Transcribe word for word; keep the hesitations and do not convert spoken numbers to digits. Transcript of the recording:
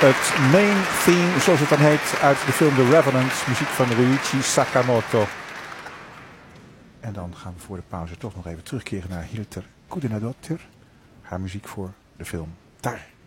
Het main theme, zoals het dan heet, uit de film The Revenant. Muziek van Ryuichi Sakamoto. En dan gaan we voor de pauze toch nog even terugkeren naar Hilter Kudinadotter. Haar muziek voor de film Tar.